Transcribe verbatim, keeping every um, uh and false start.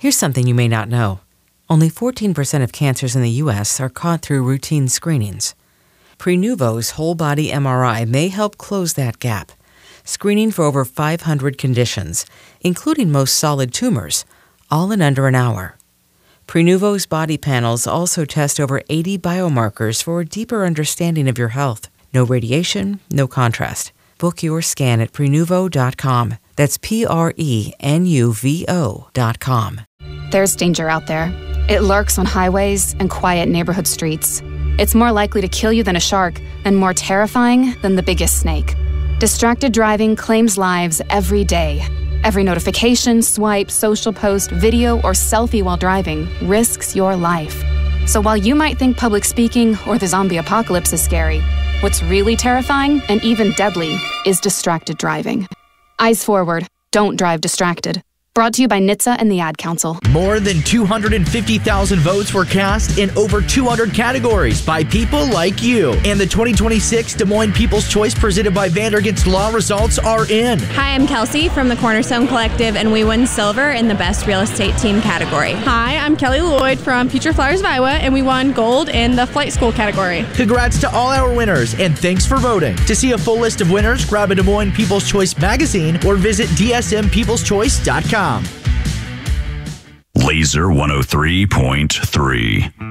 Here's something you may not know. Only fourteen percent of cancers in the U S are caught through routine screenings. Prenuvo's whole-body M R I may help close that gap, screening for over five hundred conditions, including most solid tumors, all in under an hour. Prenuvo's body panels also test over eighty biomarkers for a deeper understanding of your health. No radiation, no contrast. Book your scan at Prenuvo dot com. That's P R E N U V O dot com. There's danger out there. It lurks on highways and quiet neighborhood streets. It's more likely to kill you than a shark and more terrifying than the biggest snake. Distracted driving claims lives every day. Every notification, swipe, social post, video, or selfie while driving risks your life. So while you might think public speaking or the zombie apocalypse is scary, what's really terrifying and even deadly is distracted driving. Eyes forward. Don't drive distracted. Brought to you by N H T S A and the Ad Council. More than two hundred fifty thousand votes were cast in over two hundred categories by people like you. And the twenty twenty-six Des Moines People's Choice presented by Vandergast Law results are in. Hi, I'm Kelsey from the Cornerstone Collective, and we won silver in the Best Real Estate Team category. Hi, I'm Kelly Lloyd from Future Flyers of Iowa, and we won gold in the Flight School category. Congrats to all our winners, and thanks for voting. To see a full list of winners, grab a Des Moines People's Choice magazine or visit D S M peoples choice dot com. Laser one oh three point three.